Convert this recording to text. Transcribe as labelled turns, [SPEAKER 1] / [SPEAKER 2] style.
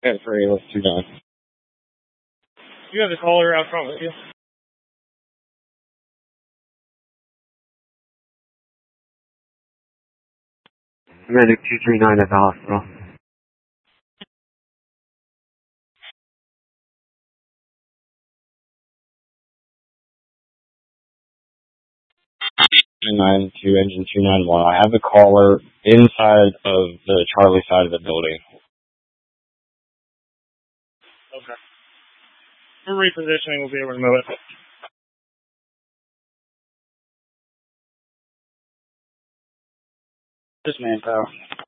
[SPEAKER 1] Yeah, for ALS 29.
[SPEAKER 2] You have the caller out front with you.
[SPEAKER 1] Medic 239 at the hospital. To engine 291. I have the caller inside of the Charlie side of the building.
[SPEAKER 2] Okay. We're repositioning. We'll be able to move it.
[SPEAKER 1] This manpower.